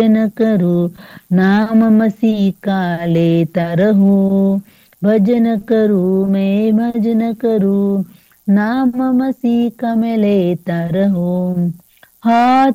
भजन करूं, नाम मसी का लेता रहूं। भजन करूं मैं भजन करूं, नाम मसी का मैं लेता रहूं। हाथ